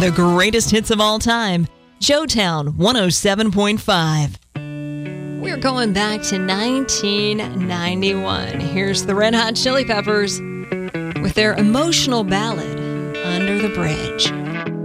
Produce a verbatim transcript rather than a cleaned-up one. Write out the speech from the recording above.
The greatest hits of all time. Joetown one oh seven point five. We're going back to nineteen ninety-one. Here's the Red Hot Chili Peppers with their emotional ballad, Under the Bridge.